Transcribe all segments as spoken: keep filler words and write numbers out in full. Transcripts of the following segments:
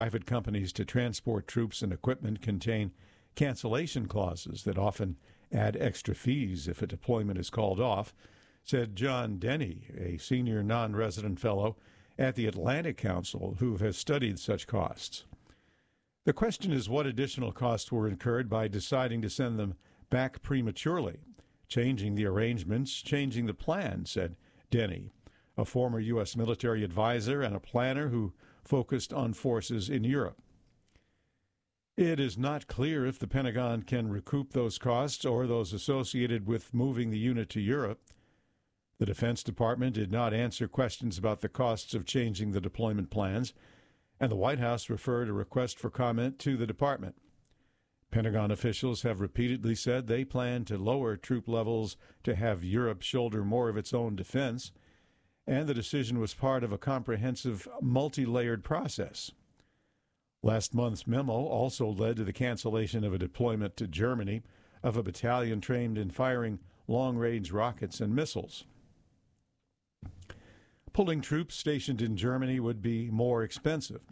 Private companies to transport troops and equipment contain cancellation clauses that often add extra fees if a deployment is called off, said John Denny, a senior non-resident fellow at the Atlantic Council who has studied such costs. The question is what additional costs were incurred by deciding to send them back prematurely, changing the arrangements, changing the plan, said Denny, a former U S military advisor and a planner who focused on forces in Europe. It is not clear if the Pentagon can recoup those costs or those associated with moving the unit to Europe. The Defense Department did not answer questions about the costs of changing the deployment plans, and the White House referred a request for comment to the department. Pentagon officials have repeatedly said they plan to lower troop levels to have Europe shoulder more of its own defense, and the decision was part of a comprehensive, multi-layered process. Last month's memo also led to the cancellation of a deployment to Germany of a battalion trained in firing long-range rockets and missiles. Pulling troops stationed in Germany would be more expensive.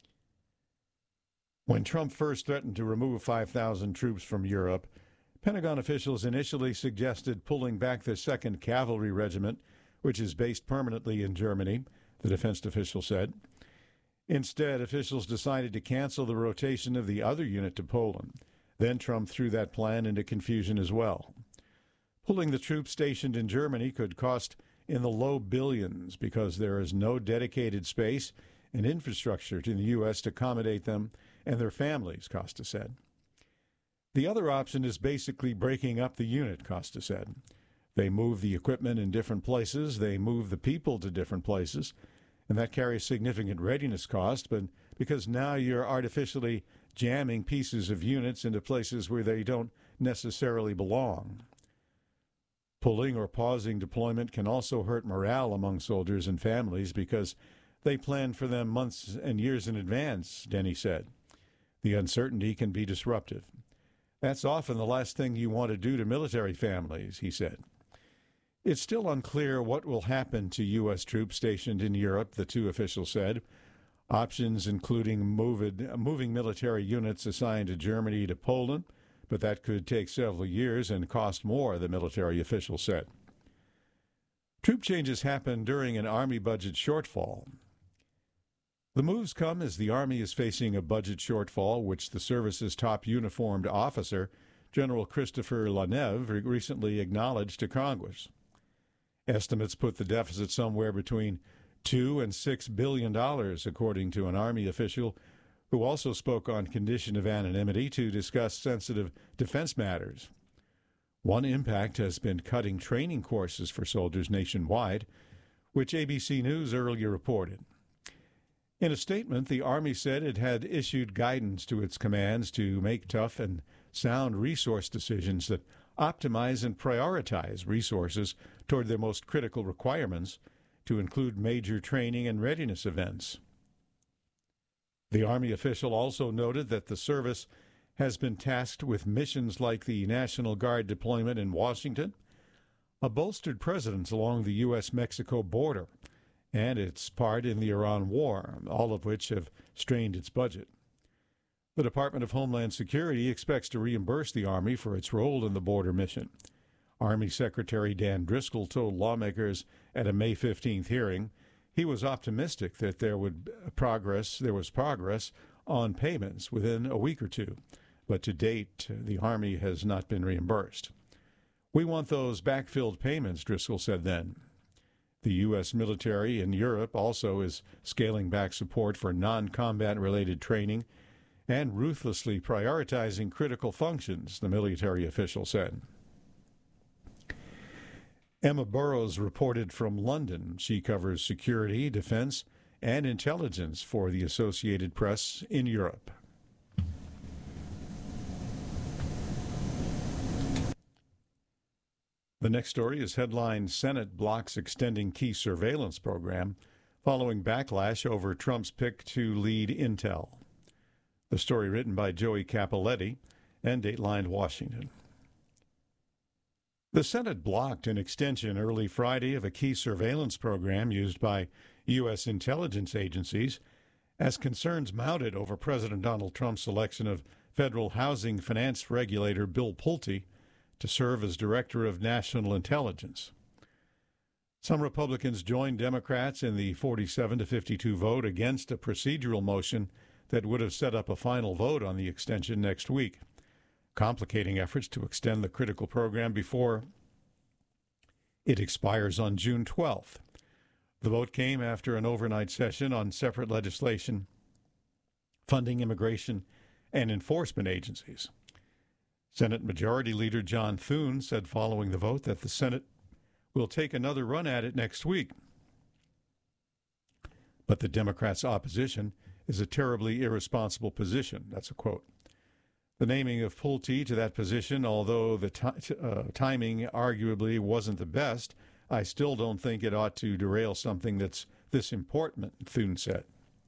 When Trump first threatened to remove five thousand troops from Europe, Pentagon officials initially suggested pulling back the second Cavalry Regiment, which is based permanently in Germany, the defense official said. Instead, officials decided to cancel the rotation of the other unit to Poland. Then Trump threw that plan into confusion as well. Pulling the troops stationed in Germany could cost in the low billions because there is no dedicated space and infrastructure to the U S to accommodate them and their families, Costa said. The other option is basically breaking up the unit, Costa said. They move the equipment in different places, they move the people to different places, and that carries significant readiness cost, but because now you're artificially jamming pieces of units into places where they don't necessarily belong. Pulling or pausing deployment can also hurt morale among soldiers and families because they plan for them months and years in advance, Denny said. The uncertainty can be disruptive. That's often the last thing you want to do to military families, he said. It's still unclear what will happen to U S troops stationed in Europe, the two officials said. Options including moved, moving military units assigned to Germany to Poland, but that could take several years and cost more, the military official said. Troop changes happen during an Army budget shortfall. The moves come as the Army is facing a budget shortfall, which the service's top uniformed officer, General Christopher Laneve, recently acknowledged to Congress. Estimates put the deficit somewhere between two and six billion dollars, according to an Army official who also spoke on condition of anonymity to discuss sensitive defense matters. One impact has been cutting training courses for soldiers nationwide, which A B C News earlier reported. In a statement, the Army said it had issued guidance to its commands to make tough and sound resource decisions that optimize and prioritize resources toward their most critical requirements, to include major training and readiness events. The Army official also noted that the service has been tasked with missions like the National Guard deployment in Washington, a bolstered presence along the U S Mexico border, and its part in the Iran war, all of which have strained its budget. The Department of Homeland Security expects to reimburse the Army for its role in the border mission. Army Secretary Dan Driscoll told lawmakers at a May fifteenth hearing he was optimistic that there would progress, there was progress on payments within a week or two, but to date, the Army has not been reimbursed. We want those backfilled payments, Driscoll said then. The U S military in Europe also is scaling back support for non-combat related training and ruthlessly prioritizing critical functions, the military official said. Emma Burrows reported from London. She covers security, defense, and intelligence for the Associated Press in Europe. The next story is headlined, Senate blocks extending key surveillance program following backlash over Trump's pick to lead Intel. The story written by Joey Capoletti and Dateline Washington. The Senate blocked an extension early Friday of a key surveillance program used by U S intelligence agencies as concerns mounted over President Donald Trump's selection of federal housing finance regulator Bill Pulte to serve as Director of National Intelligence. Some Republicans joined Democrats in the forty-seven to fifty-two vote against a procedural motion that would have set up a final vote on the extension next week, complicating efforts to extend the critical program before it expires on June twelfth. The vote came after an overnight session on separate legislation funding immigration and enforcement agencies. Senate Majority Leader John Thune said following the vote that the Senate will take another run at it next week. But the Democrats' opposition is a terribly irresponsible position. That's a quote. The naming of Pulte to that position, although the t- uh, timing arguably wasn't the best, I still don't think it ought to derail something that's this important, Thune said.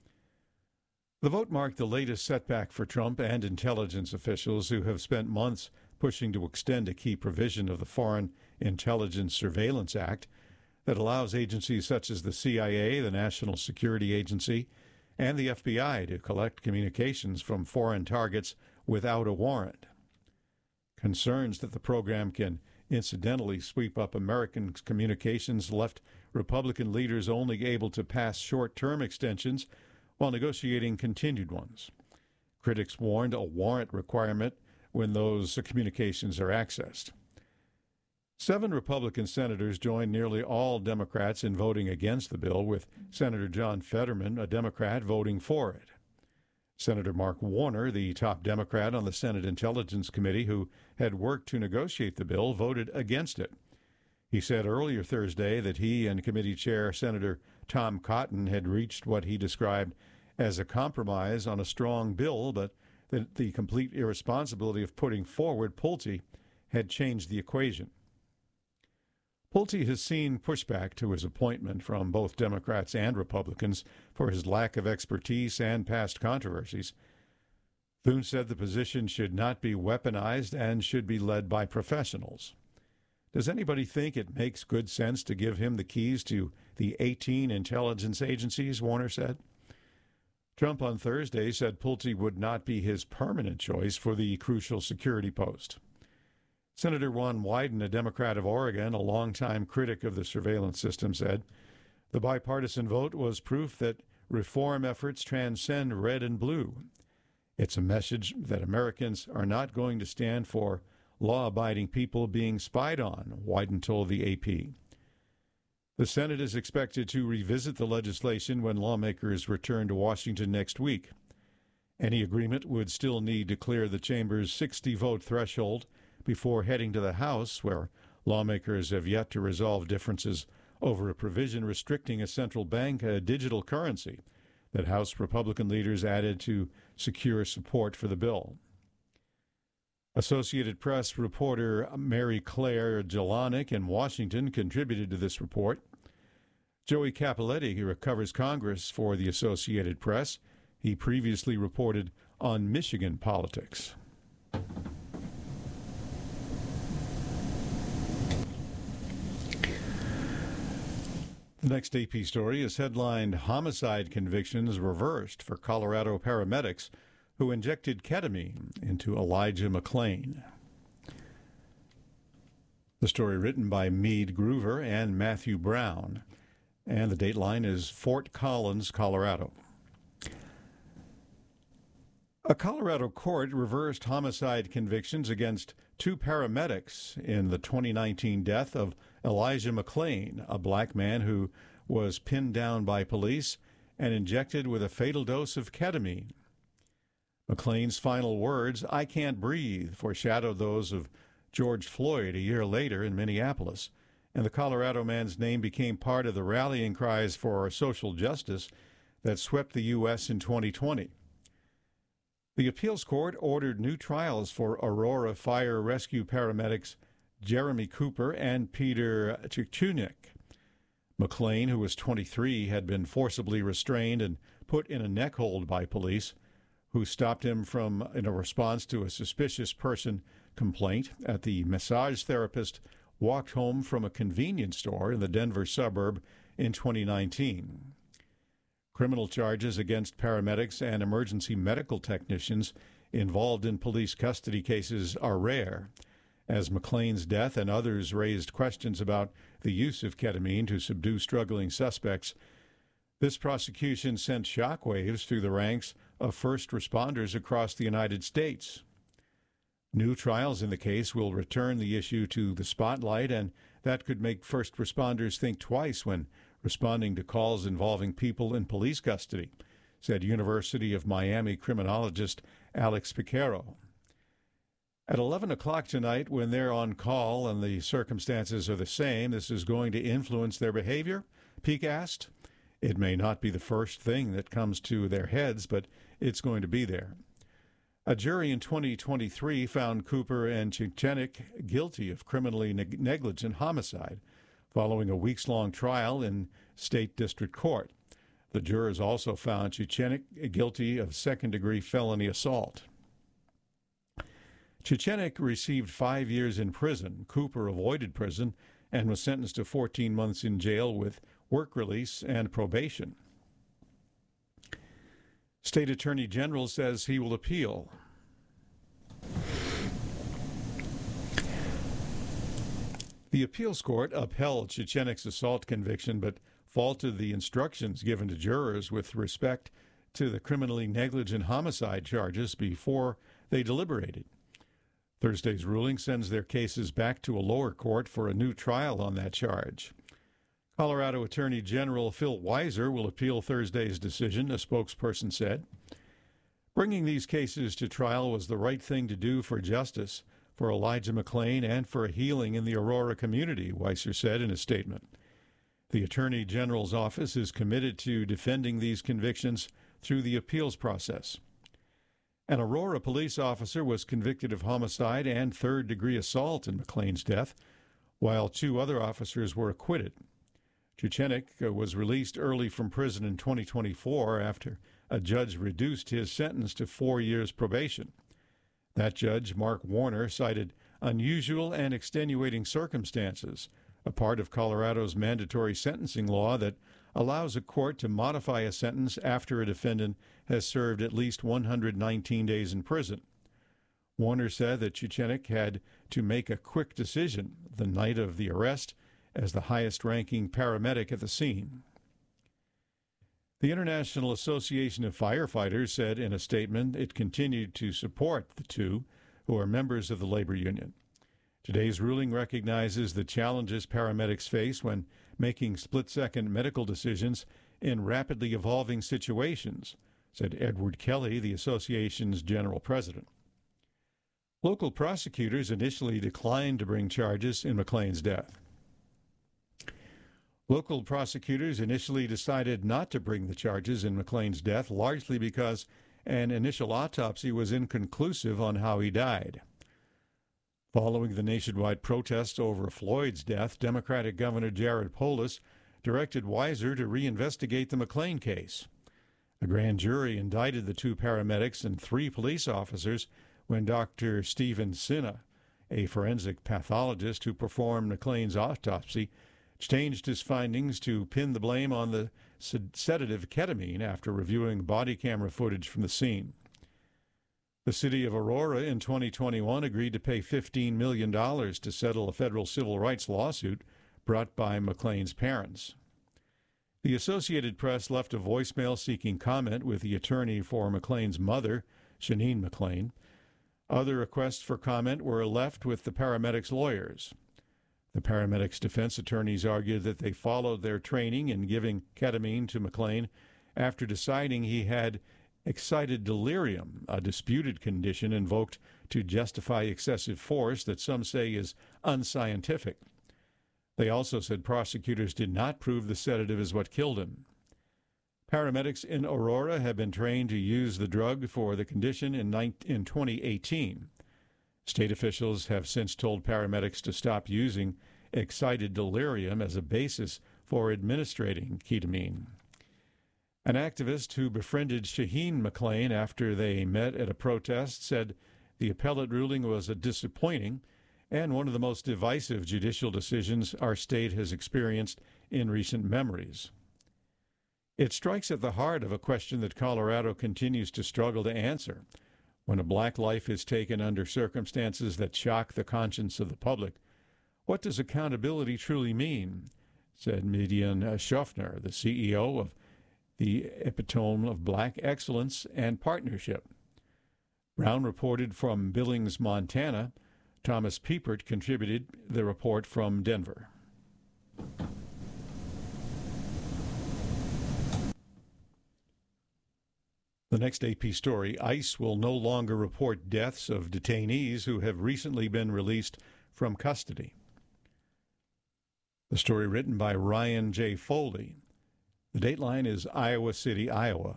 The vote marked the latest setback for Trump and intelligence officials who have spent months pushing to extend a key provision of the Foreign Intelligence Surveillance Act that allows agencies such as the C I A, the National Security Agency, and the F B I to collect communications from foreign targets without a warrant. Concerns that the program can incidentally sweep up American communications left Republican leaders only able to pass short-term extensions while negotiating continued ones. Critics warned a warrant requirement when those communications are accessed. Seven Republican senators joined nearly all Democrats in voting against the bill, with Senator John Fetterman, a Democrat, voting for it. Senator Mark Warner, the top Democrat on the Senate Intelligence Committee who had worked to negotiate the bill, voted against it. He said earlier Thursday that he and committee chair Senator Tom Cotton had reached what he described as a compromise on a strong bill, but that the complete irresponsibility of putting forward Pulte had changed the equation. Pulte has seen pushback to his appointment from both Democrats and Republicans for his lack of expertise and past controversies. Thune said the position should not be weaponized and should be led by professionals. Does anybody think it makes good sense to give him the keys to the eighteen intelligence agencies, Warner said. Trump on Thursday said Pulte would not be his permanent choice for the crucial security post. Senator Ron Wyden, a Democrat of Oregon, a longtime critic of the surveillance system, said the bipartisan vote was proof that reform efforts transcend red and blue. It's a message that Americans are not going to stand for law-abiding people being spied on, Wyden told the A P. The Senate is expected to revisit the legislation when lawmakers return to Washington next week. Any agreement would still need to clear the chamber's sixty-vote threshold before heading to the House, where lawmakers have yet to resolve differences over a provision restricting a central bank a digital currency that House Republican leaders added to secure support for the bill. Associated Press reporter Mary Claire Jelinek in Washington contributed to this report. Joey Capoletti, who covers Congress for the Associated Press, he previously reported on Michigan politics. The next A P story is headlined, Homicide Convictions Reversed for Colorado Paramedics Who Injected Ketamine into Elijah McClain. The story written by Meade Groover and Matthew Brown, and the dateline is Fort Collins, Colorado. A Colorado court reversed homicide convictions against two paramedics in the twenty nineteen death of Elijah McClain, a black man who was pinned down by police and injected with a fatal dose of ketamine. McClain's final words, "I can't breathe," foreshadowed those of George Floyd a year later in Minneapolis, and the Colorado man's name became part of the rallying cries for social justice that swept the U S in twenty twenty. The appeals court ordered new trials for Aurora Fire Rescue paramedics Jeremy Cooper and Peter Chichunik. McClain, who was twenty-three, had been forcibly restrained and put in a neck hold by police, who stopped him from in a response to a suspicious person complaint at the massage therapist walked home from a convenience store in the Denver suburb in twenty nineteen. Criminal charges against paramedics and emergency medical technicians involved in police custody cases are rare. As McLean's death and others raised questions about the use of ketamine to subdue struggling suspects, this prosecution sent shockwaves through the ranks of first responders across the United States. New trials in the case will return the issue to the spotlight, and that could make first responders think twice when responding to calls involving people in police custody, said University of Miami criminologist Alex Piquero. At eleven o'clock tonight, when they're on call and the circumstances are the same, this is going to influence their behavior? Peake asked. It may not be the first thing that comes to their heads, but it's going to be there. A jury in twenty twenty-three found Cooper and Chichenik guilty of criminally neg- negligent homicide following a weeks-long trial in state district court. The jurors also found Chichenik guilty of second-degree felony assault. Chichenik received five years in prison. Cooper avoided prison and was sentenced to fourteen months in jail with work release and probation. State Attorney General says he will appeal. The appeals court upheld Chichenik's assault conviction, but faulted the instructions given to jurors with respect to the criminally negligent homicide charges before they deliberated. Thursday's ruling sends their cases back to a lower court for a new trial on that charge. Colorado Attorney General Phil Weiser will appeal Thursday's decision, a spokesperson said. Bringing these cases to trial was the right thing to do for justice, for Elijah McClain, and for a healing in the Aurora community, Weiser said in a statement. The Attorney General's office is committed to defending these convictions through the appeals process. An Aurora police officer was convicted of homicide and third-degree assault in McClain's death, while two other officers were acquitted. Chichenik was released early from prison in twenty twenty-four after a judge reduced his sentence to four years probation. That judge, Mark Warner, cited unusual and extenuating circumstances, a part of Colorado's mandatory sentencing law that allows a court to modify a sentence after a defendant has served at least one hundred nineteen days in prison. Warner said that Chichenik had to make a quick decision the night of the arrest as the highest-ranking paramedic at the scene. The International Association of Firefighters said in a statement it continued to support the two, who are members of the labor union. Today's ruling recognizes the challenges paramedics face when making split-second medical decisions in rapidly evolving situations, said Edward Kelly, the association's general president. Local prosecutors initially declined to bring charges in McClain's death. Local prosecutors initially decided not to bring the charges in McClain's death, largely because an initial autopsy was inconclusive on how he died. Following the nationwide protests over Floyd's death, Democratic Governor Jared Polis directed Weiser to reinvestigate the McClain case. A grand jury indicted the two paramedics and three police officers when Doctor Stephen Sinha, a forensic pathologist who performed McClain's autopsy, changed his findings to pin the blame on the sedative ketamine after reviewing body camera footage from the scene. The city of Aurora in twenty twenty-one agreed to pay fifteen million dollars to settle a federal civil rights lawsuit brought by McClain's parents. The Associated Press left a voicemail seeking comment with the attorney for McClain's mother, Shanine McClain. Other requests for comment were left with the paramedics' lawyers. The paramedics' defense attorneys argued that they followed their training in giving ketamine to McClain after deciding he had excited delirium, a disputed condition invoked to justify excessive force that some say is unscientific. They also said prosecutors did not prove the sedative is what killed him. Paramedics in Aurora have been trained to use the drug for the condition in, in twenty eighteen. State officials have since told paramedics to stop using excited delirium as a basis for administering ketamine. An activist who befriended Shaheen McClain after they met at a protest said the appellate ruling was a disappointing and one of the most divisive judicial decisions our state has experienced in recent memories. It strikes at the heart of a question that Colorado continues to struggle to answer. When a black life is taken under circumstances that shock the conscience of the public, what does accountability truly mean? Said Midian Schaffner, the C E O of the Epitome of Black Excellence and Partnership. Brown reported from Billings, Montana. Thomas Piepert contributed the report from Denver. The next A P story, ICE will no longer report deaths of detainees who have recently been released from custody. The story written by Ryan J. Foley. The dateline is Iowa City, Iowa.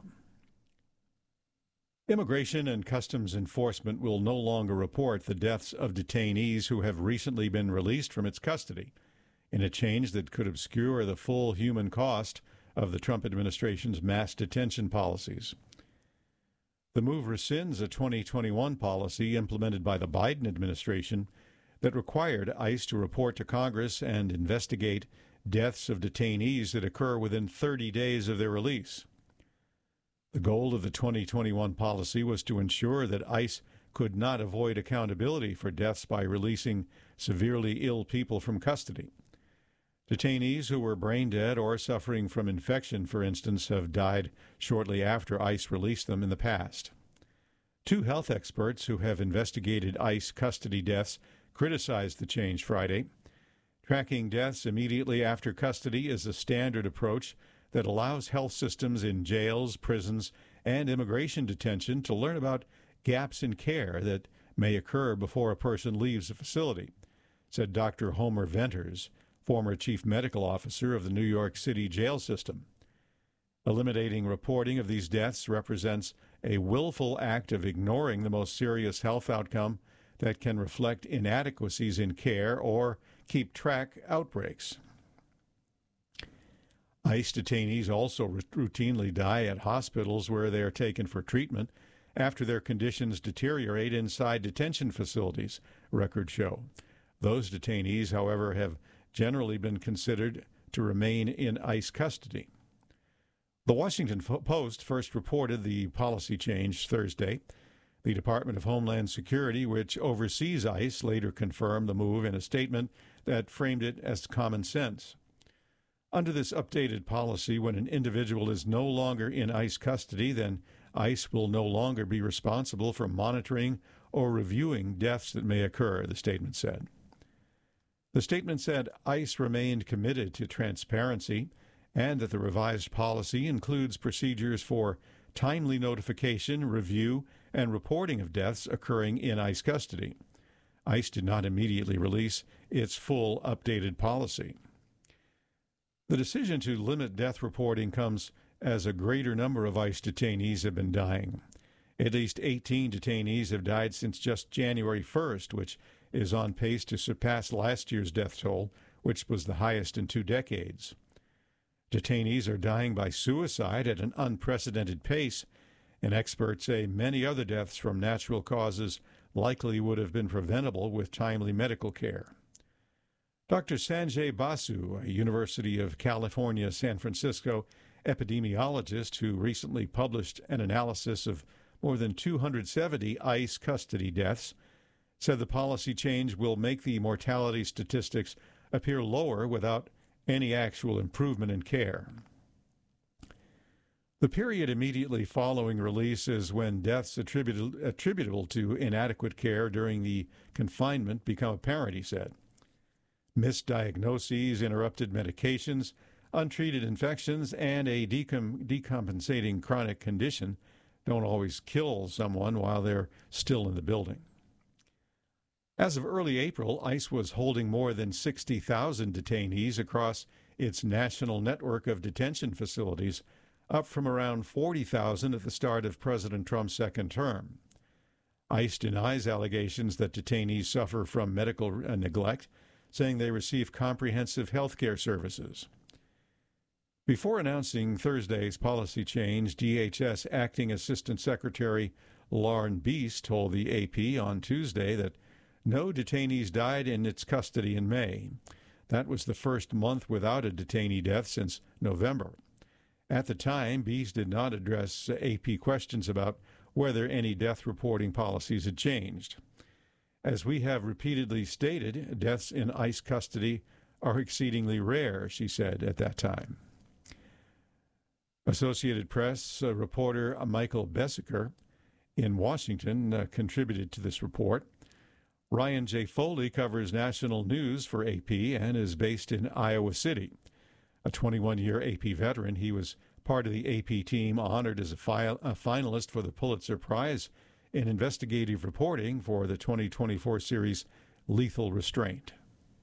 Immigration and Customs Enforcement will no longer report the deaths of detainees who have recently been released from its custody, in a change that could obscure the full human cost of the Trump administration's mass detention policies. The move rescinds a twenty twenty-one policy implemented by the Biden administration that required ICE to report to Congress and investigate deaths of detainees that occur within thirty days of their release. The goal of the twenty twenty-one policy was to ensure that ICE could not avoid accountability for deaths by releasing severely ill people from custody. Detainees who were brain dead or suffering from infection, for instance, have died shortly after ICE released them in the past. Two health experts who have investigated ICE custody deaths criticized the change Friday. Tracking deaths immediately after custody is a standard approach that allows health systems in jails, prisons, and immigration detention to learn about gaps in care that may occur before a person leaves the facility, said Doctor Homer Venters, former chief medical officer of the New York City jail system. Eliminating reporting of these deaths represents a willful act of ignoring the most serious health outcome that can reflect inadequacies in care or keep track outbreaks. ICE detainees also routinely die at hospitals where they are taken for treatment after their conditions deteriorate inside detention facilities, records show. Those detainees, however, have generally been considered to remain in ICE custody. The Washington Post first reported the policy change Thursday. The Department of Homeland Security, which oversees ICE, later confirmed the move in a statement that framed it as common sense. Under this updated policy, when an individual is no longer in ICE custody, then ICE will no longer be responsible for monitoring or reviewing deaths that may occur, the statement said. The statement said ICE remained committed to transparency and that the revised policy includes procedures for timely notification, review, and reporting of deaths occurring in ICE custody. ICE did not immediately release its full updated policy. The decision to limit death reporting comes as a greater number of ICE detainees have been dying. At least eighteen detainees have died since just January first, which is on pace to surpass last year's death toll, which was the highest in two decades. Detainees are dying by suicide at an unprecedented pace, and experts say many other deaths from natural causes likely would have been preventable with timely medical care. Doctor Sanjay Basu, a University of California, San Francisco epidemiologist who recently published an analysis of more than two hundred seventy ICE custody deaths, said the policy change will make the mortality statistics appear lower without any actual improvement in care. The period immediately following release is when deaths attributable, attributable to inadequate care during the confinement become apparent, he said. Misdiagnoses, interrupted medications, untreated infections, and a decom- decompensating chronic condition don't always kill someone while they're still in the building. As of early April, ICE was holding more than sixty thousand detainees across its national network of detention facilities, up from around forty thousand at the start of President Trump's second term. ICE denies allegations that detainees suffer from medical neglect, saying they receive comprehensive health care services. Before announcing Thursday's policy change, D H S Acting Assistant Secretary Lauren Beast told the A P on Tuesday that no detainees died in its custody in May. That was the first month without a detainee death since November. At the time, Bies did not address A P questions about whether any death reporting policies had changed. As we have repeatedly stated, deaths in ICE custody are exceedingly rare, she said at that time. Associated Press uh, reporter Michael Bessaker in Washington uh, contributed to this report. Ryan J. Foley covers national news for A P and is based in Iowa City. A twenty-one-year A P veteran, he was part of the A P team honored as a, fi- a finalist for the Pulitzer Prize in investigative reporting for the twenty twenty-four series Lethal Restraint.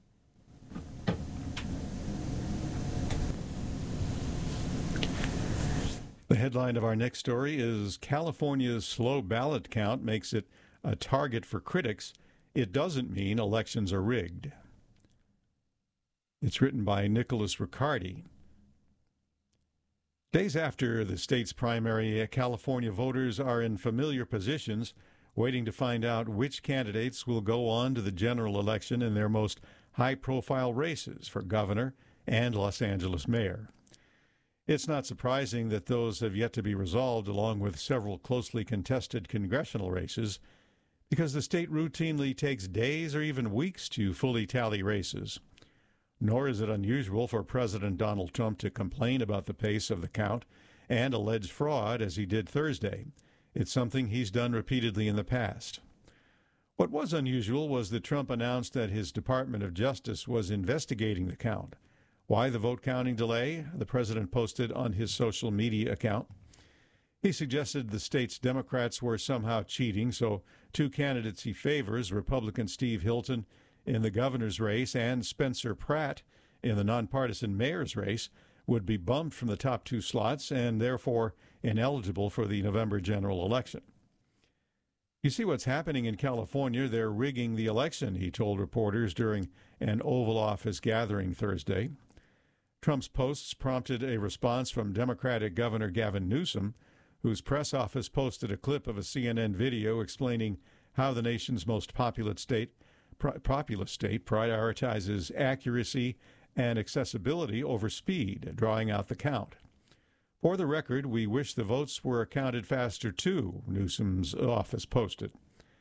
The headline of our next story is California's slow ballot count makes it a target for critics. It doesn't mean elections are rigged. It's written by Nicholas Riccardi. Days after the state's primary, California voters are in familiar positions, waiting to find out which candidates will go on to the general election in their most high-profile races for governor and Los Angeles mayor. It's not surprising that those have yet to be resolved, along with several closely contested congressional races, because the state routinely takes days or even weeks to fully tally races. Nor is it unusual for President Donald Trump to complain about the pace of the count and alleged fraud, as he did Thursday. It's something he's done repeatedly in the past. What was unusual was that Trump announced that his Department of Justice was investigating the count. Why the vote counting delay? The president posted on his social media account. He suggested the state's Democrats were somehow cheating, so two candidates he favors, Republican Steve Hilton in the governor's race and Spencer Pratt in the nonpartisan mayor's race, would be bumped from the top two slots and therefore ineligible for the November general election. You see what's happening in California. They're rigging the election, he told reporters during an Oval Office gathering Thursday. Trump's posts prompted a response from Democratic Governor Gavin Newsom, whose press office posted a clip of a C N N video explaining how the nation's most populous state, populous state prioritizes accuracy and accessibility over speed, drawing out the count. For the record, we wish the votes were counted faster, too, Newsom's office posted.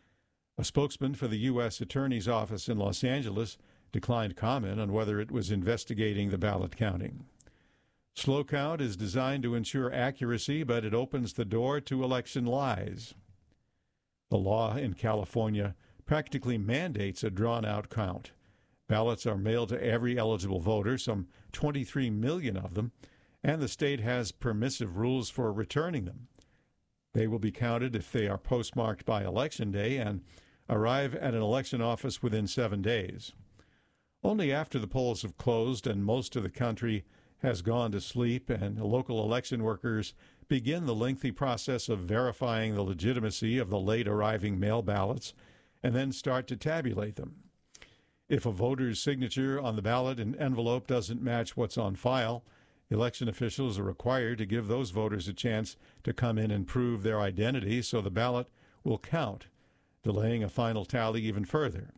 A spokesman for the U S Attorney's Office in Los Angeles declined comment on whether it was investigating the ballot counting. Slow count is designed to ensure accuracy, but it opens the door to election lies. The law in California practically mandates a drawn-out count. Ballots are mailed to every eligible voter, some twenty-three million of them, and the state has permissive rules for returning them. They will be counted if they are postmarked by Election Day and arrive at an election office within seven days. Only after the polls have closed and most of the country has gone to sleep and local election workers begin the lengthy process of verifying the legitimacy of the late-arriving mail ballots and then start to tabulate them. If a voter's signature on the ballot and envelope doesn't match what's on file, election officials are required to give those voters a chance to come in and prove their identity so the ballot will count, delaying a final tally even further.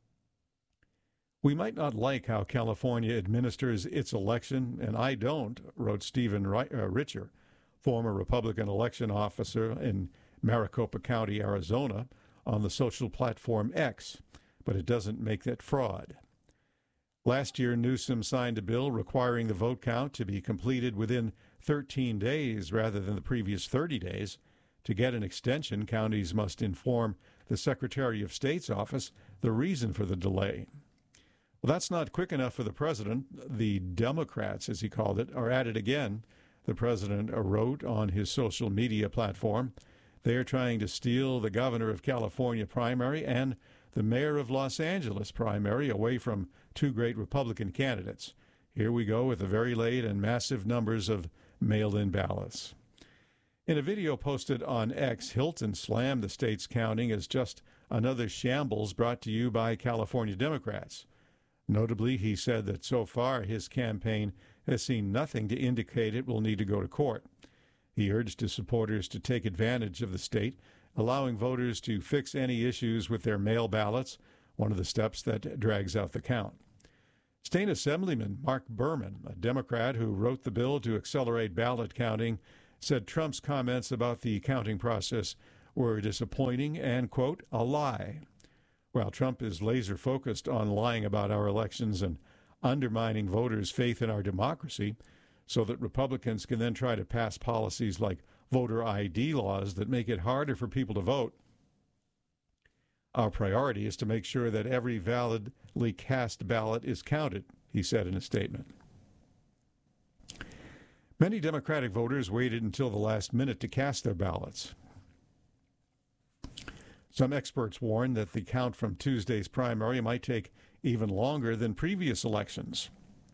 We might not like how California administers its election, and I don't, wrote Stephen Richer, former Republican election officer in Maricopa County, Arizona, on the social platform X, but it doesn't make that fraud. Last year, Newsom signed a bill requiring the vote count to be completed within thirteen days rather than the previous thirty days. To get an extension, counties must inform the Secretary of State's office the reason for the delay. Well, that's not quick enough for the president. The Democrats, as he called it, are at it again, the president wrote on his social media platform. They are trying to steal the governor of California primary and the mayor of Los Angeles primary away from two great Republican candidates. Here we go with the very late and massive numbers of mail-in ballots. In a video posted on X, Hilton slammed the state's counting as just another shambles brought to you by California Democrats. Notably, he said that so far his campaign has seen nothing to indicate it will need to go to court. He urged his supporters to take advantage of the state, allowing voters to fix any issues with their mail ballots, one of the steps that drags out the count. State Assemblyman Mark Berman, a Democrat who wrote the bill to accelerate ballot counting, said Trump's comments about the counting process were disappointing and, quote, a lie. While Trump is laser focused on lying about our elections and undermining voters' faith in our democracy so that Republicans can then try to pass policies like voter I D laws that make it harder for people to vote, our priority is to make sure that every validly cast ballot is counted, he said in a statement. Many Democratic voters waited until the last minute to cast their ballots. Some experts warn that the count from Tuesday's primary might take even longer than previous elections.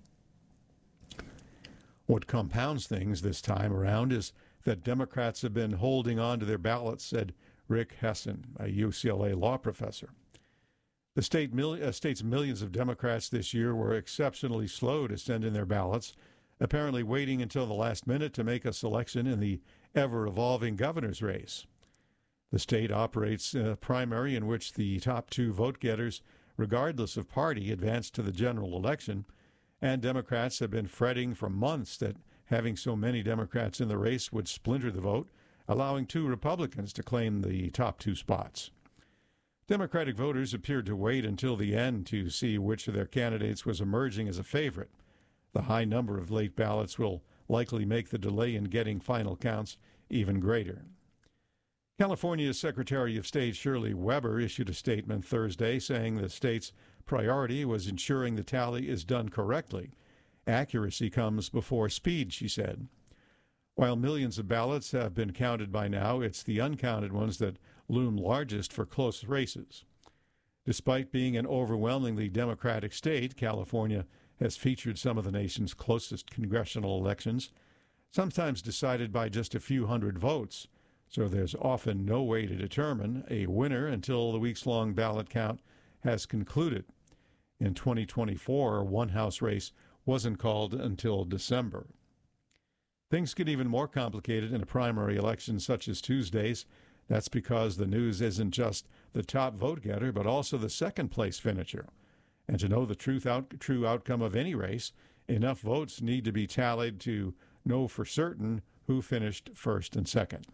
What compounds things this time around is that Democrats have been holding on to their ballots, said Rick Hessen, a U C L A law professor. The state mil- uh, state's millions of Democrats this year were exceptionally slow to send in their ballots, apparently waiting until the last minute to make a selection in the ever-evolving governor's race. The state operates a primary in which the top two vote-getters, regardless of party, advance to the general election, and Democrats have been fretting for months that having so many Democrats in the race would splinter the vote, allowing two Republicans to claim the top two spots. Democratic voters appeared to wait until the end to see which of their candidates was emerging as a favorite. The high number of late ballots will likely make the delay in getting final counts even greater. California's Secretary of State Shirley Weber issued a statement Thursday saying the state's priority was ensuring the tally is done correctly. Accuracy comes before speed, she said. While millions of ballots have been counted by now, it's the uncounted ones that loom largest for close races. Despite being an overwhelmingly Democratic state, California has featured some of the nation's closest congressional elections, sometimes decided by just a few hundred votes, so there's often no way to determine a winner until the weeks-long ballot count has concluded. In twenty twenty-four, one House race wasn't called until December. Things get even more complicated in a primary election such as Tuesday's. That's because the news isn't just the top vote getter, but also the second place finisher. And to know the truth out, true outcome of any race, enough votes need to be tallied to know for certain who finished first and second.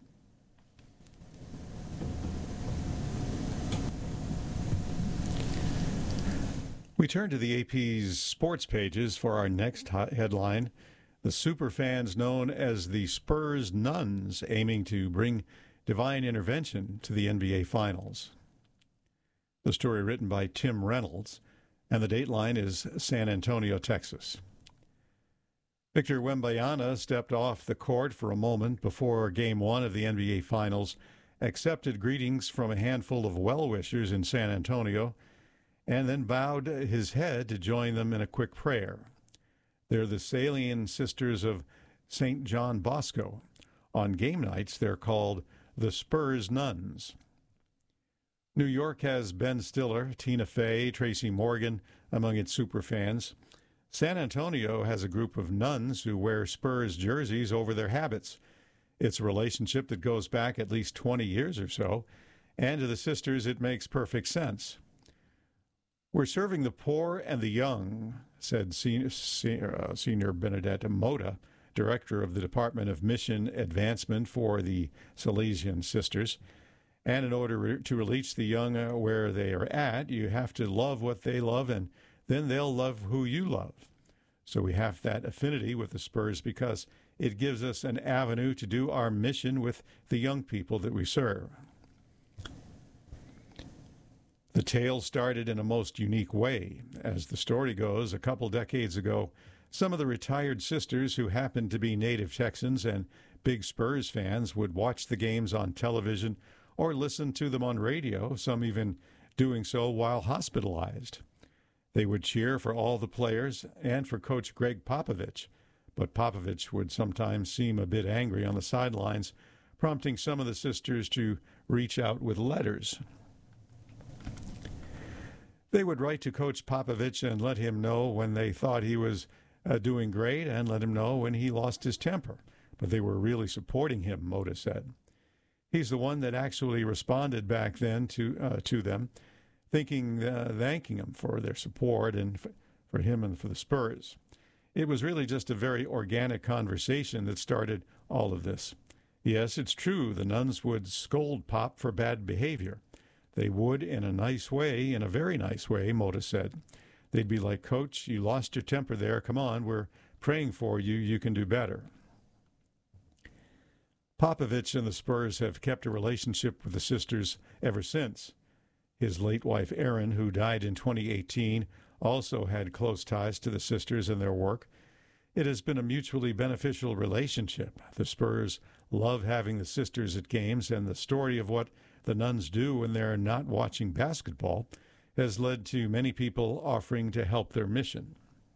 We turn to the A P's sports pages for our next headline. The superfans known as the Spurs Nuns aiming to bring divine intervention to the N B A Finals. The story written by Tim Reynolds, and the dateline is San Antonio, Texas. Victor Wembanyama stepped off the court for a moment before Game one of the N B A Finals, accepted greetings from a handful of well-wishers in San Antonio, and then bowed his head to join them in a quick prayer. They're the Salian Sisters of Saint John Bosco. On game nights, they're called the Spurs Nuns. New York has Ben Stiller, Tina Fey, Tracy Morgan among its superfans. San Antonio has a group of nuns who wear Spurs jerseys over their habits. It's a relationship that goes back at least twenty years or so, and to the sisters it makes perfect sense. We're serving the poor and the young, said Senior, uh, Senior Benedetta Mota, director of the Department of Mission Advancement for the Salesian Sisters. And in order to reach the young uh, where they are at, you have to love what they love, and then they'll love who you love. So we have that affinity with the Spurs because it gives us an avenue to do our mission with the young people that we serve. The tale started in a most unique way. As the story goes, a couple decades ago, some of the retired sisters who happened to be native Texans and big Spurs fans would watch the games on television or listen to them on radio, some even doing so while hospitalized. They would cheer for all the players and for Coach Greg Popovich, but Popovich would sometimes seem a bit angry on the sidelines, prompting some of the sisters to reach out with letters. They would write to Coach Popovich and let him know when they thought he was uh, doing great and let him know when he lost his temper. But they were really supporting him, Mota said. He's the one that actually responded back then to uh, to them, thinking, uh, thanking them for their support and f- for him and for the Spurs. It was really just a very organic conversation that started all of this. Yes, it's true, the nuns would scold Pop for bad behavior. They would in a nice way, in a very nice way, Mota said. They'd be like, Coach, you lost your temper there. Come on, we're praying for you. You can do better. Popovich and the Spurs have kept a relationship with the sisters ever since. His late wife, Erin, who died in twenty eighteen, also had close ties to the sisters and their work. It has been a mutually beneficial relationship. The Spurs love having the sisters at games, and the story of what the nuns do when they're not watching basketball has led to many people offering to help their mission.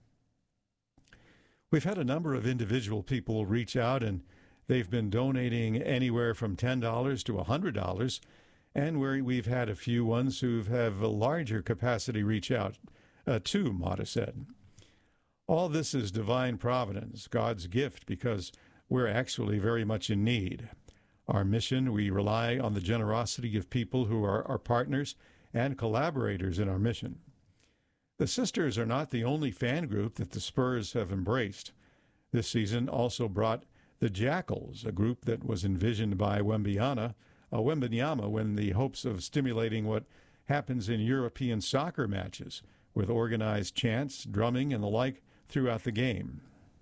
We've had a number of individual people reach out, and they've been donating anywhere from ten dollars to one hundred dollars, and where we've had a few ones who have a larger capacity reach out uh, too, Mata said. All this is divine providence, God's gift, because we're actually very much in need. Our mission, we rely on the generosity of people who are our partners and collaborators in our mission. The sisters are not the only fan group that the Spurs have embraced. This season also brought the Jackals, a group that was envisioned by Wembanyama, uh, Wembanyama when the hopes of stimulating what happens in European soccer matches with organized chants, drumming, and the like throughout the game.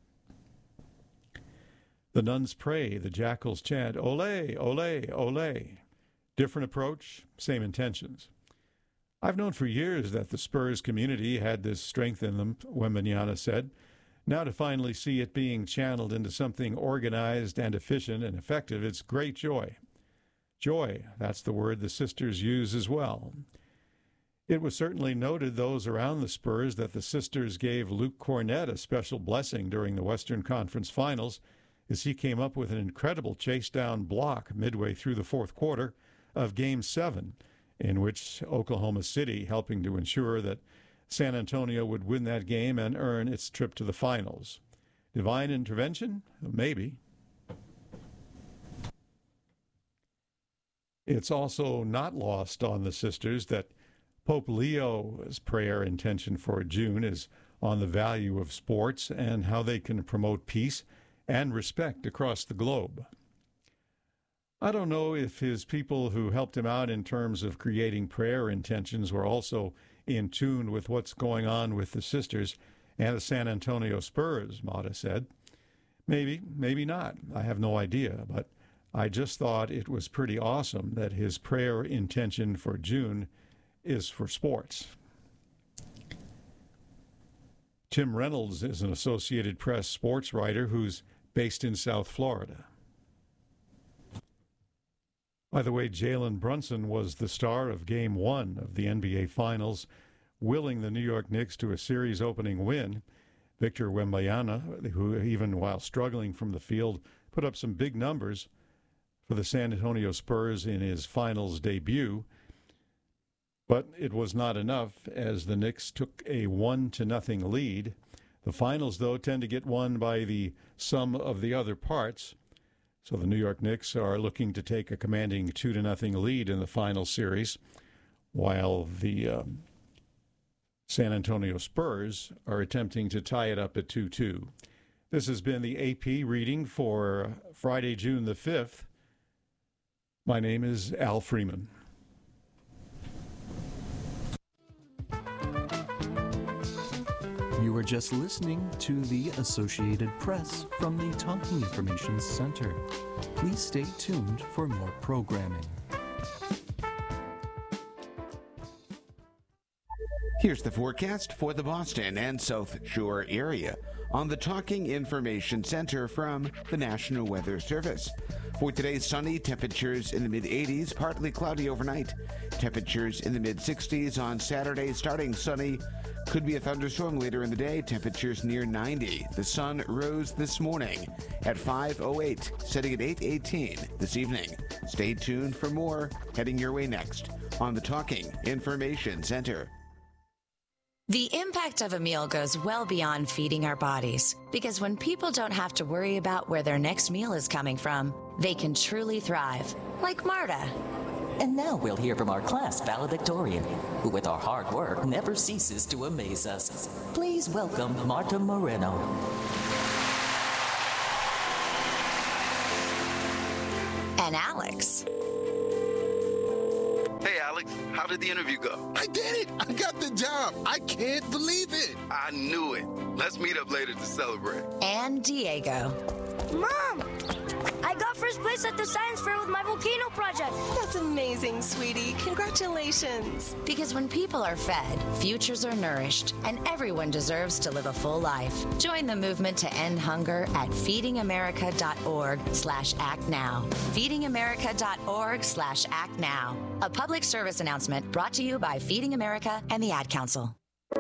The nuns pray, the Jackals chant, Ole, ole, ole. Different approach, same intentions. I've known for years that the Spurs community had this strength in them, Wembanyama said. Now to finally see it being channeled into something organized and efficient and effective, it's great joy. Joy, that's the word the sisters use as well. It was certainly noted, those around the Spurs, that the sisters gave Luke Cornett a special blessing during the Western Conference Finals as he came up with an incredible chase-down block midway through the fourth quarter of Game seven, in which Oklahoma City helping to ensure that San Antonio would win that game and earn its trip to the finals. Divine intervention? Maybe. It's also not lost on the sisters that Pope Leo's prayer intention for June is on the value of sports and how they can promote peace and respect across the globe. I don't know if his people who helped him out in terms of creating prayer intentions were also in tune with what's going on with the sisters and the San Antonio Spurs, Mata said. Maybe, maybe not. I have no idea, but I just thought it was pretty awesome that his prayer intention for June is for sports. Tim Reynolds is an Associated Press sports writer who's based in South Florida. By the way, Jalen Brunson was the star of Game one of the N B A Finals, willing the New York Knicks to a series-opening win. Victor Wembanyama, who even while struggling from the field, put up some big numbers for the San Antonio Spurs in his Finals debut. But it was not enough as the Knicks took a one to nothing lead. The Finals, though, tend to get won by the sum of the other parts. So the New York Knicks are looking to take a commanding two to nothing lead in the final series, while the um, San Antonio Spurs are attempting to tie it up at two two. This has been the A P reading for Friday, June the fifth. My name is Al Freeman. You were just listening to the Associated Press from the Talking Information Center. Please stay tuned for more programming. Here's the forecast for the Boston and South Shore area on the Talking Information Center from the National Weather Service. For today, sunny, temperatures in the mid eighties, partly cloudy overnight. Temperatures in the mid sixties on Saturday, starting sunny. Could be a thunderstorm later in the day, temperatures near ninety. The sun rose this morning at five oh eight, setting at eight eighteen this evening. Stay tuned for more heading your way next on the Talking Information Center. The impact of a meal goes well beyond feeding our bodies, because when people don't have to worry about where their next meal is coming from, they can truly thrive, like Marta. And now we'll hear from our class valedictorian, who with our hard work never ceases to amaze us. Please welcome Marta Moreno. And Alex. Hey, Alex, how did the interview go? I did it! I got the job! I can't believe it! I knew it. Let's meet up later to celebrate. And Diego. Mom! I got first place at the science fair with my volcano project. That's amazing, sweetie. Congratulations. Because when people are fed, futures are nourished, and everyone deserves to live a full life. Join the movement to end hunger at feedingamerica.org slash act now. feedingamerica.org slash act now. A public service announcement brought to you by Feeding America and the Ad Council.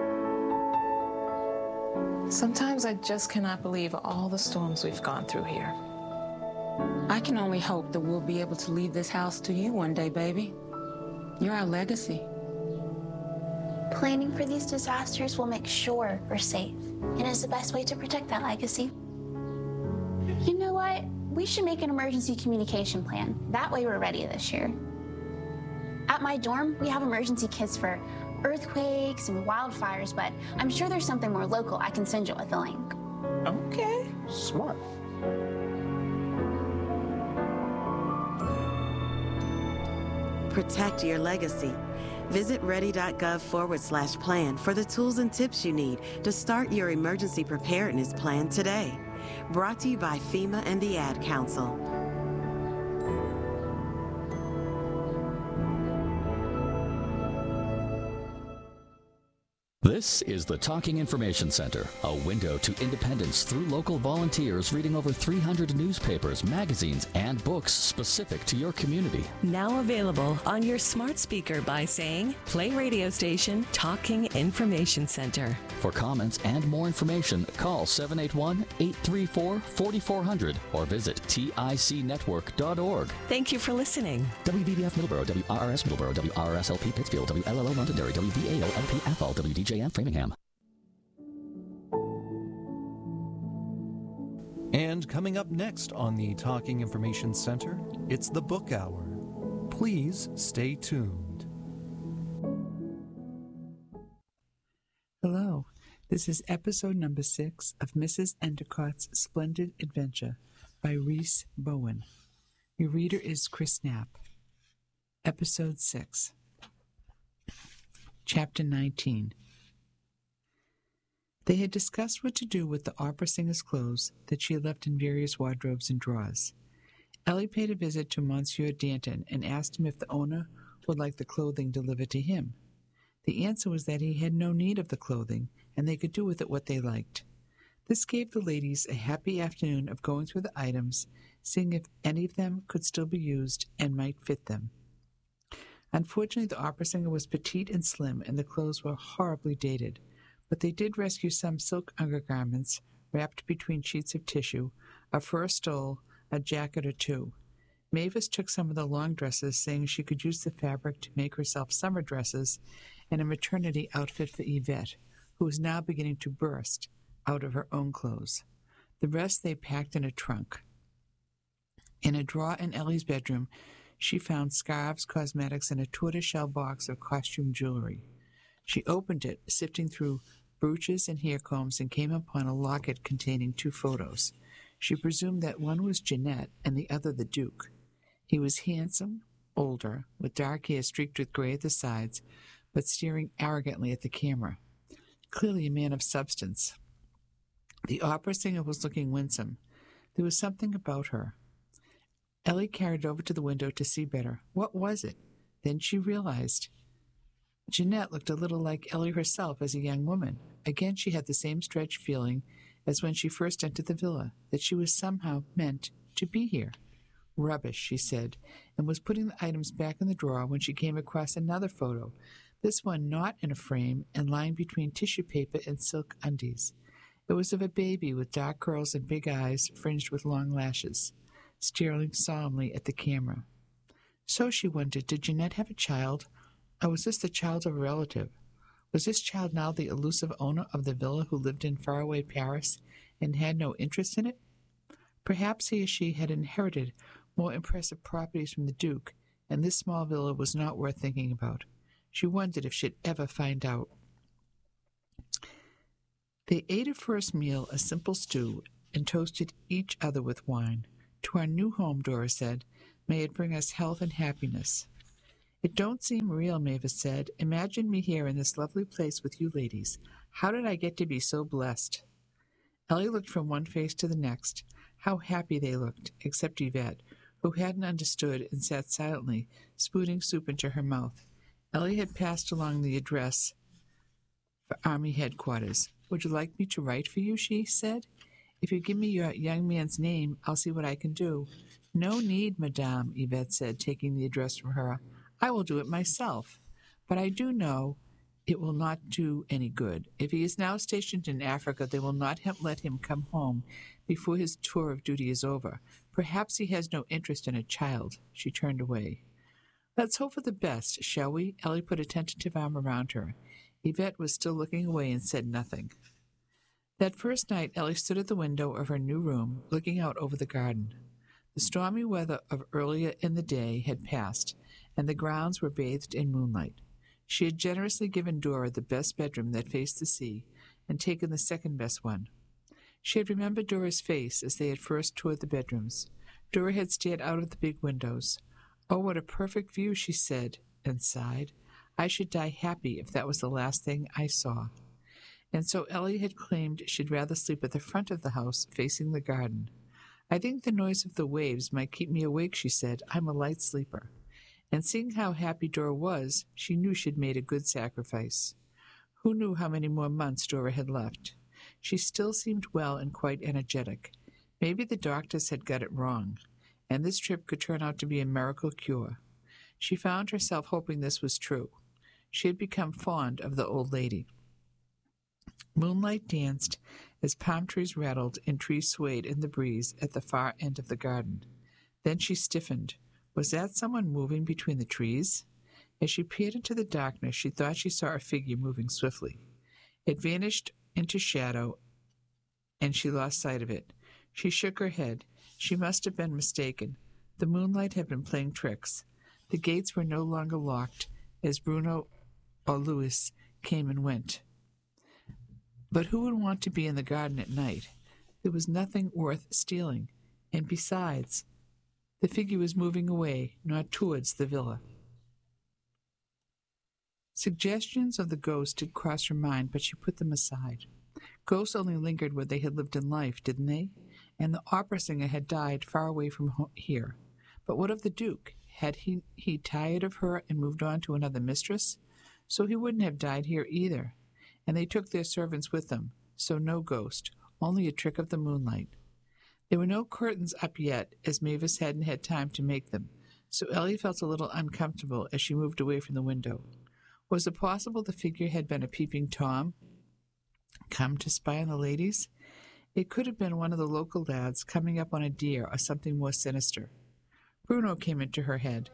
Sometimes I just cannot believe all the storms we've gone through here. I can only hope that we'll be able to leave this house to you one day, baby. You're our legacy. Planning for these disasters will make sure we're safe, and is the best way to protect that legacy. You know what? We should make an emergency communication plan. That way we're ready this year. At my dorm, we have emergency kits for earthquakes and wildfires, but I'm sure there's something more local. I can send you with a link. Okay. Smart. Protect your legacy. Visit ready.gov forward slash plan for the tools and tips you need to start your emergency preparedness plan today. Brought to you by FEMA and the Ad Council. This is the Talking Information Center, a window to independence through local volunteers reading over three hundred newspapers, magazines, and books specific to your community. Now available on your smart speaker by saying, play radio station Talking Information Center. For comments and more information, call seven eight one, eight three four, four four zero zero or visit tic network dot org. Thank you for listening. W V B F Middleborough, W R R S Middleborough, W R R S L P Pittsfield, W L L O Londonderry, W V A O L P Athol, W D J N Framingham. And coming up next on the Talking Information Center, it's the Book Hour. Please stay tuned. Hello, this is episode number six of Missus Endicott's Splendid Adventure by Reese Bowen. Your reader is Chris Knapp. Episode six. Chapter nineteen. They had discussed what to do with the opera singer's clothes that she had left in various wardrobes and drawers. Ellie paid a visit to Monsieur Danton and asked him if the owner would like the clothing delivered to him. The answer was that he had no need of the clothing, and they could do with it what they liked. This gave the ladies a happy afternoon of going through the items, seeing if any of them could still be used and might fit them. Unfortunately, the opera singer was petite and slim, and the clothes were horribly dated, but they did rescue some silk undergarments wrapped between sheets of tissue, a fur stole, a jacket or two. Mavis took some of the long dresses, saying she could use the fabric to make herself summer dresses and a maternity outfit for Yvette, who was now beginning to burst out of her own clothes. The rest they packed in a trunk. In a drawer in Ellie's bedroom, she found scarves, cosmetics, and a tortoiseshell box of costume jewelry. She opened it, sifting through brooches and hair combs, and came upon a locket containing two photos. She presumed that one was Jeanette and the other the Duke. He was handsome, older, with dark hair streaked with gray at the sides, but staring arrogantly at the camera. Clearly a man of substance. The opera singer was looking winsome. There was something about her. Ellie carried it over to the window to see better. What was it? Then she realized. Jeanette looked a little like Ellie herself as a young woman. Again, she had the same stretched feeling as when she first entered the villa, that she was somehow meant to be here. Rubbish, she said, and was putting the items back in the drawer when she came across another photo, this one not in a frame and lying between tissue paper and silk undies. It was of a baby with dark curls and big eyes fringed with long lashes, staring solemnly at the camera. So, she wondered, did Jeanette have a child, or was this the child of a relative? Was this child now the elusive owner of the villa who lived in faraway Paris and had no interest in it? Perhaps he or she had inherited more impressive properties from the Duke and this small villa was not worth thinking about. She wondered if she'd ever find out. They ate a first meal, a simple stew, and toasted each other with wine. To our new home, Dora said, may it bring us health and happiness. It don't seem real, Mavis said. Imagine me here in this lovely place with you ladies. How did I get to be so blessed? Ellie looked from one face to the next. How happy they looked, except Yvette, who hadn't understood and sat silently, spooning soup into her mouth. Ellie had passed along the address for Army headquarters. Would you like me to write for you, she said. If you give me your young man's name, I'll see what I can do. No need, madame, Yvette said, taking the address from her. I will do it myself. But I do know it will not do any good. If he is now stationed in Africa, they will not have let him come home before his tour of duty is over. Perhaps he has no interest in a child. She turned away. Let's hope for the best, shall we? Ellie put a tentative arm around her. Yvette was still looking away and said nothing. That first night, Ellie stood at the window of her new room, looking out over the garden. The stormy weather of earlier in the day had passed, and the grounds were bathed in moonlight. She had generously given Dora the best bedroom that faced the sea, and taken the second best one. She had remembered Dora's face as they had first toured the bedrooms. Dora had stared out of the big windows. Oh, what a perfect view, she said, and sighed. I should die happy if that was the last thing I saw. And so Ellie had claimed she'd rather sleep at the front of the house, facing the garden. I think the noise of the waves might keep me awake, she said. I'm a light sleeper. And seeing how happy Dora was, she knew she'd made a good sacrifice. Who knew how many more months Dora had left? She still seemed well and quite energetic. Maybe the doctors had got it wrong, and this trip could turn out to be a miracle cure. She found herself hoping this was true. She had become fond of the old lady. Moonlight danced as palm trees rattled and trees swayed in the breeze at the far end of the garden. Then she stiffened. Was that someone moving between the trees? As she peered into the darkness, she thought she saw a figure moving swiftly. It vanished into shadow, and she lost sight of it. She shook her head. She must have been mistaken. The moonlight had been playing tricks. The gates were no longer locked as Bruno or Louis came and went. But who would want to be in the garden at night? There was nothing worth stealing, and besides, the figure was moving away, not towards the villa. Suggestions of the ghost did cross her mind, but she put them aside. Ghosts only lingered where they had lived in life, didn't they? And the opera singer had died far away from here. But what of the Duke? Had he, he tired of her and moved on to another mistress? So he wouldn't have died here either. And they took their servants with them, so no ghost, only a trick of the moonlight. There were no curtains up yet, as Mavis hadn't had time to make them, so Ellie felt a little uncomfortable as she moved away from the window. Was it possible the figure had been a peeping Tom, come to spy on the ladies? It could have been one of the local lads coming up on a deer or something more sinister. Bruno came into her head.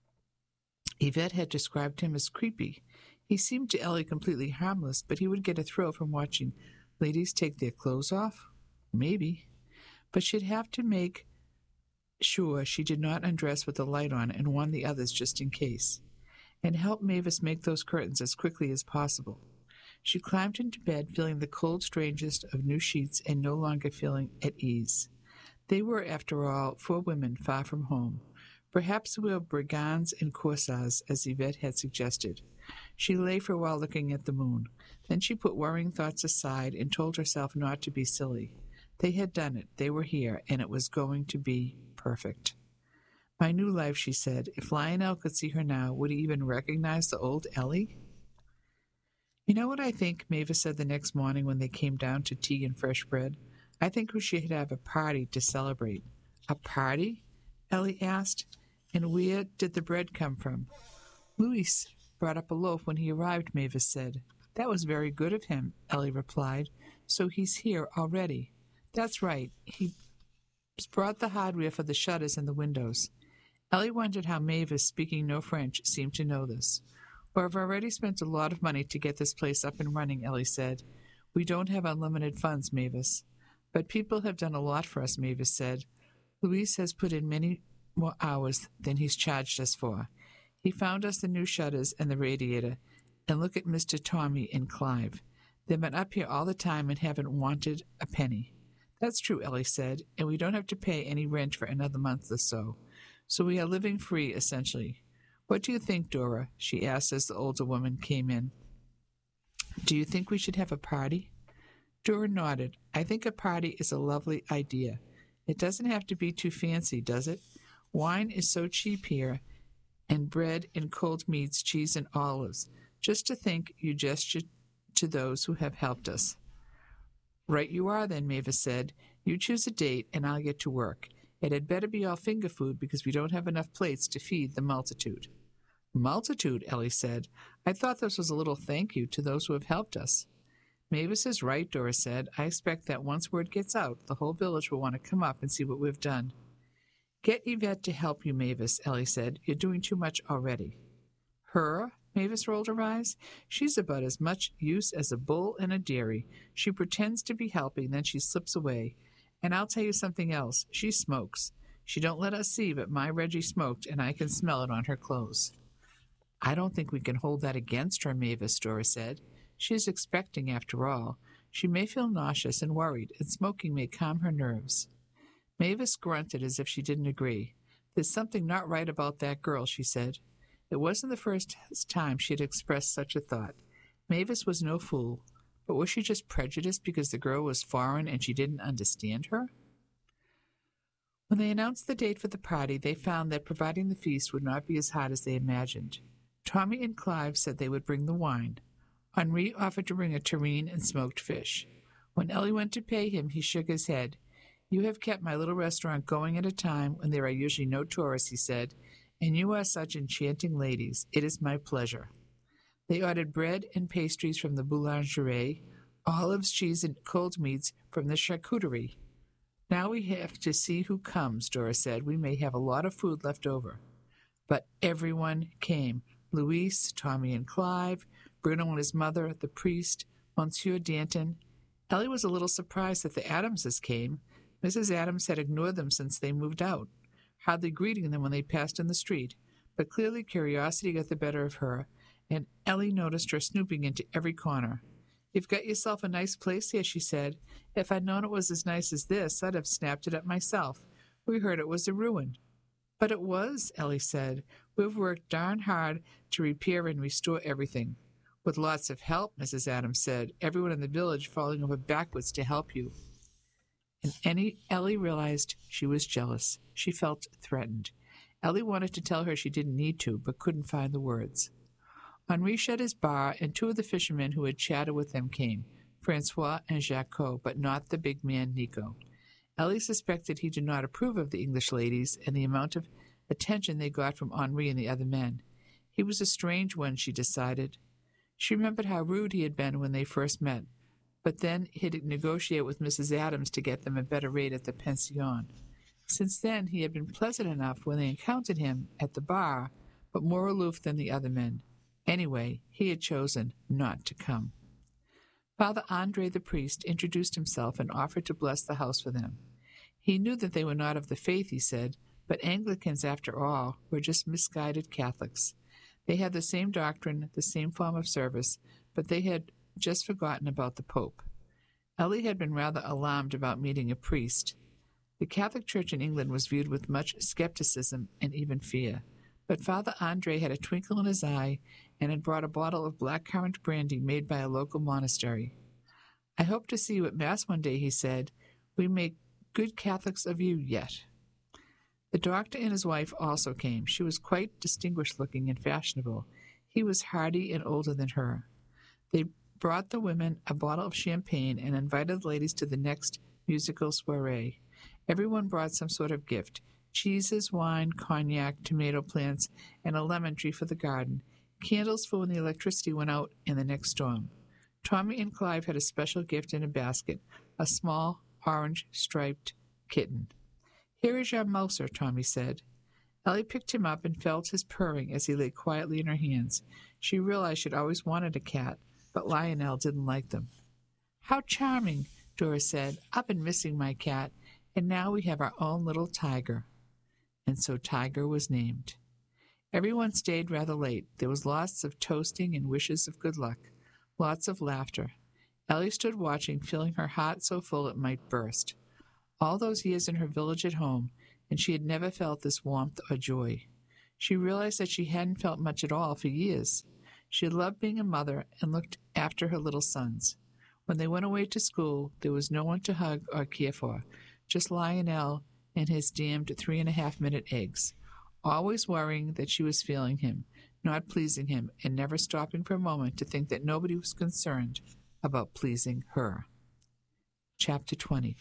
Yvette had described him as creepy. He seemed to Ellie completely harmless, but he would get a thrill from watching ladies take their clothes off? Maybe. But she'd have to make sure she did not undress with the light on and warn the others just in case, and help Mavis make those curtains as quickly as possible. She climbed into bed, feeling the cold strangest of new sheets and no longer feeling at ease. They were, after all, four women far from home. Perhaps they were brigands and corsairs, as Yvette had suggested. She lay for a while looking at the moon. Then she put worrying thoughts aside and told herself not to be silly. They had done it. They were here, and it was going to be perfect. My new life, she said. If Lionel could see her now, would he even recognize the old Ellie? You know what I think, Mavis said the next morning when they came down to tea and fresh bread? I think we should have a party to celebrate. A party? Ellie asked. And where did the bread come from? Louis brought up a loaf when he arrived, Mavis said. That was very good of him, Ellie replied. So he's here already. That's right. He brought the hardware for the shutters and the windows. Ellie wondered how Mavis, speaking no French, seemed to know this. We've already spent a lot of money to get this place up and running, Ellie said. We don't have unlimited funds, Mavis. But people have done a lot for us, Mavis said. Louise has put in many more hours than he's charged us for. He found us the new shutters and the radiator. And look at Mister Tommy and Clive. They've been up here all the time and haven't wanted a penny. That's true, Ellie said, and we don't have to pay any rent for another month or so. So we are living free, essentially. What do you think, Dora? She asked as the older woman came in. Do you think we should have a party? Dora nodded. I think a party is a lovely idea. It doesn't have to be too fancy, does it? Wine is so cheap here, and bread and cold meats, cheese and olives. Just to think you gestured to those who have helped us. Right you are then, Mavis said. You choose a date and I'll get to work. It had better be all finger food because we don't have enough plates to feed the multitude. Multitude, Ellie said. I thought this was a little thank you to those who have helped us. Mavis is right, Dora said. I expect that once word gets out, the whole village will want to come up and see what we've done. Get Yvette to help you, Mavis, Ellie said. You're doing too much already. Her? Mavis rolled her eyes. She's about as much use as a bull in a dairy. She pretends to be helping, then she slips away. And I'll tell you something else. She smokes. She don't let us see, but my Reggie smoked, and I can smell it on her clothes. I don't think we can hold that against her, Mavis, Dora said. She is expecting, after all. She may feel nauseous and worried, and smoking may calm her nerves. Mavis grunted as if she didn't agree. There's something not right about that girl, she said. It wasn't the first time she had expressed such a thought. Mavis was no fool, but was she just prejudiced because the girl was foreign and she didn't understand her? When they announced the date for the party, they found that providing the feast would not be as hard as they imagined. Tommy and Clive said they would bring the wine. Henri offered to bring a terrine and smoked fish. When Ellie went to pay him, he shook his head. You have kept my little restaurant going at a time when there are usually no tourists, he said, and you are such enchanting ladies. It is my pleasure. They ordered bread and pastries from the boulangerie, olives, cheese, and cold meats from the charcuterie. Now we have to see who comes, Dora said. We may have a lot of food left over. But everyone came. Louise, Tommy and Clive, Bruno and his mother, the priest, Monsieur Danton. Ellie was a little surprised that the Adamses came. Missus Adams had ignored them since they moved out, hardly greeting them when they passed in the street, but clearly curiosity got the better of her, and Ellie noticed her snooping into every corner. You've got yourself a nice place here, she said. If I'd known it was as nice as this, I'd have snapped it up myself. We heard it was a ruin. But it was, Ellie said. We've worked darn hard to repair and restore everything. With lots of help, Missus Adams said, everyone in the village falling over backwards to help you. And Annie, Ellie realized she was jealous. She felt threatened. Ellie wanted to tell her she didn't need to, but couldn't find the words. Henri shut his bar, and two of the fishermen who had chatted with them came, Francois and Jacques, but not the big man Nico. Ellie suspected he did not approve of the English ladies and the amount of attention they got from Henri and the other men. He was a strange one, she decided. She remembered how rude he had been when they first met, but then he had negotiated with Missus Adams to get them a better rate at the pension. Since then, he had been pleasant enough when they encountered him at the bar, but more aloof than the other men. Anyway, he had chosen not to come. Father Andre the priest introduced himself and offered to bless the house for them. He knew that they were not of the faith, he said, but Anglicans, after all, were just misguided Catholics. They had the same doctrine, the same form of service, but they had just forgotten about the Pope. Ellie had been rather alarmed about meeting a priest. The Catholic Church in England was viewed with much skepticism and even fear, but Father Andre had a twinkle in his eye and had brought a bottle of blackcurrant brandy made by a local monastery. I hope to see you at Mass one day, he said. We make good Catholics of you yet. The doctor and his wife also came. She was quite distinguished-looking and fashionable. He was hardy and older than her. They brought the women a bottle of champagne and invited the ladies to the next musical soiree. Everyone brought some sort of gift, cheeses, wine, cognac, tomato plants, and a lemon tree for the garden, candles for when the electricity went out in the next storm. Tommy and Clive had a special gift in a basket, a small, orange-striped kitten. Here is your mouser, Tommy said. Ellie picked him up and felt his purring as he lay quietly in her hands. She realized she'd always wanted a cat, but Lionel didn't like them. How charming, Dora said. I've been missing my cat, and now we have our own little tiger. and so Tiger was named. Everyone stayed rather late. There was lots of toasting and wishes of good luck, lots of laughter. Ellie stood watching, feeling her heart so full it might burst. All those years in her village at home, and she had never felt this warmth or joy. She realized that she hadn't felt much at all for years. She had loved being a mother and looked after her little sons. When they went away to school, there was no one to hug or care for, just Lionel and his damned three-and-a-half-minute eggs, always worrying that she was failing him, not pleasing him, and never stopping for a moment to think that nobody was concerned about pleasing her. Chapter twenty.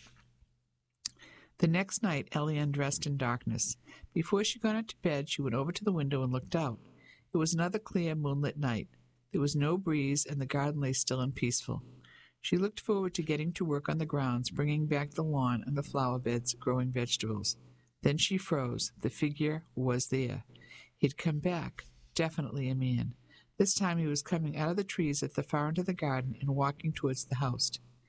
The next night, Ellie undressed in darkness. Before she got into bed, she went over to the window and looked out. It was another clear, moonlit night. There was no breeze, and the garden lay still and peaceful. She looked forward to getting to work on the grounds, bringing back the lawn and the flower beds, growing vegetables. Then she froze. The figure was there. He'd come back, definitely a man. This time he was coming out of the trees at the far end of the garden and walking towards the house.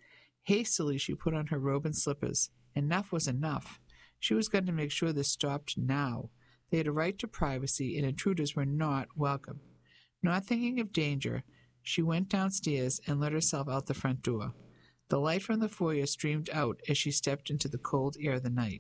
Hastily she put on her robe and slippers. Enough was enough. She was going to make sure this stopped now. They had a right to privacy, and intruders were not welcome. Not thinking of danger, she went downstairs and let herself out the front door. The light from the foyer streamed out as she stepped into the cold air of the night.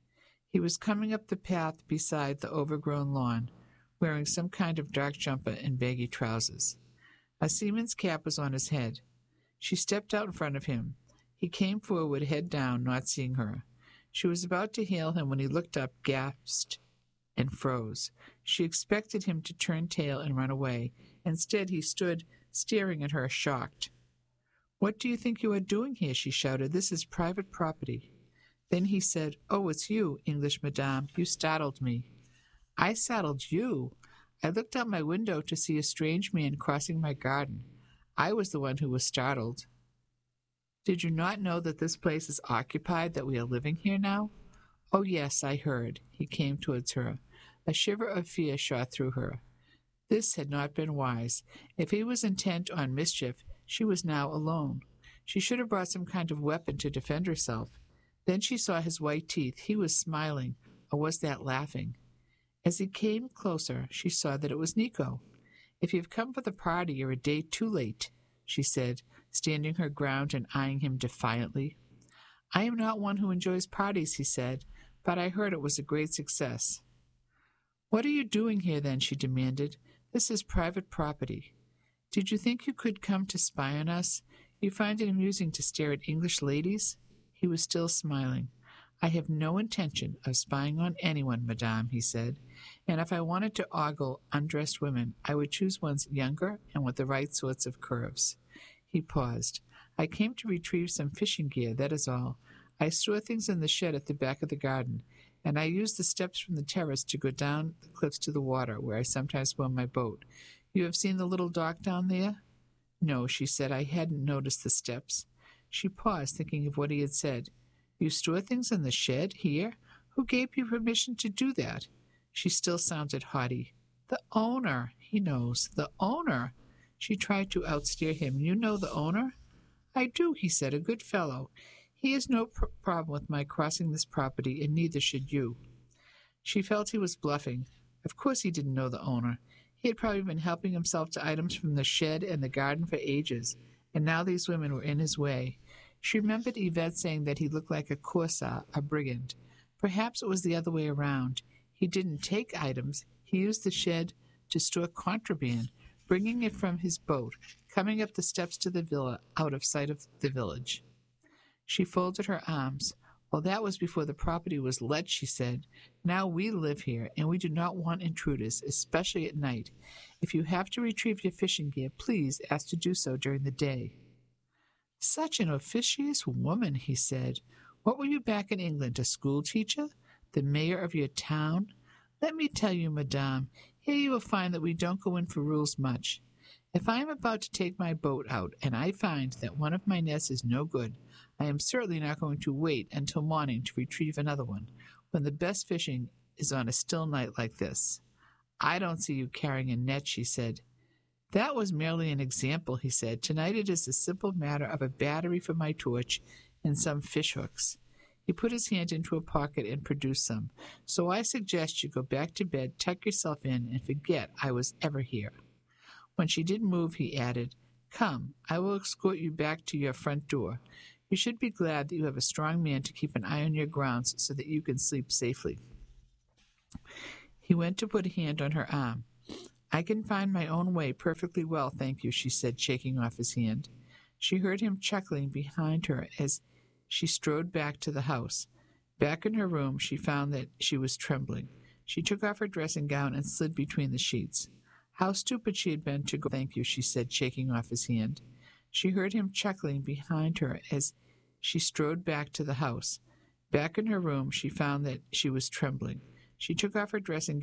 He was coming up the path beside the overgrown lawn, wearing some kind of dark jumper and baggy trousers. A seaman's cap was on his head. She stepped out in front of him. He came forward, head down, not seeing her. She was about to hail him when he looked up, gasped, and froze. She expected him to turn tail and run away. Instead, he stood staring at her, shocked. "What do you think you are doing here?" she shouted. "This is private property." Then he said, "Oh, it's you, English madame. You startled me." "I startled you? I looked out my window to see a strange man crossing my garden. I was the one who was startled." "Did you not know that this place is occupied, that we are living here now?" "Oh, yes, I heard." He came towards her. A shiver of fear shot through her. This had not been wise. If he was intent on mischief, she was now alone. She should have brought some kind of weapon to defend herself. Then she saw his white teeth. He was smiling, or was that laughing? As he came closer, she saw that it was Nico. "If you've come for the party, you're a day too late," she said, standing her ground and eyeing him defiantly. "I am not one who enjoys parties," he said, "but I heard it was a great success." "What are you doing here, then?" she demanded. "This is private property. Did you think you could come to spy on us? You find it amusing to stare at English ladies?" He was still smiling. "I have no intention of spying on anyone, madame," he said, "and if I wanted to ogle undressed women, I would choose ones younger and with the right sorts of curves." He paused. "I came to retrieve some fishing gear, that is all. I store things in the shed at the back of the garden, and I use the steps from the terrace to go down the cliffs to the water, where I sometimes swim my boat. You have seen the little dock down there?" "No," she said. "I hadn't noticed the steps." She paused, thinking of what he had said. "You store things in the shed here? Who gave you permission to do that?" She still sounded haughty. "The owner. He knows. The owner." She tried to outstare him. "You know the owner?" "I do," he said. "A good fellow. He has no pr- problem with my crossing this property, and neither should you." She felt he was bluffing. Of course he didn't know the owner. He had probably been helping himself to items from the shed and the garden for ages, and now these women were in his way. She remembered Yvette saying that he looked like a corsair, a brigand. Perhaps it was the other way around. He didn't take items. He used the shed to store contraband, bringing it from his boat, coming up the steps to the villa, out of sight of the village. She folded her arms. "Well, that was before the property was let," she said. "Now we live here, and we do not want intruders, especially at night. If you have to retrieve your fishing gear, please ask to do so during the day." "Such an officious woman," he said. "What were you back in England, a school teacher? The mayor of your town? Let me tell you, madame, here you will find that we don't go in for rules much. If I am about to take my boat out, and I find that one of my nets is no good, I am certainly not going to wait until morning to retrieve another one, when the best fishing is on a still night like this." "I don't see you carrying a net," she said. "That was merely an example," he said. "Tonight it is a simple matter of a battery for my torch and some fish hooks." He put his hand into a pocket and produced some. So I suggest you go back to bed, tuck yourself in, and forget I was ever here. When she didn't move, he added, Come, I will escort you back to your front door. You should be glad that you have a strong man to keep an eye on your grounds so that you can sleep safely. He went to put a hand on her arm. I can find my own way perfectly well, thank you, she said, shaking off his hand. She heard him chuckling behind her as she strode back to the house. Back in her room, she found that she was trembling. She took off her dressing gown and slid between the sheets. How stupid she had been to go. Thank you, she said, shaking off his hand. She heard him chuckling behind her as she strode back to the house. Back in her room, she found that she was trembling. She took off her dressing gown.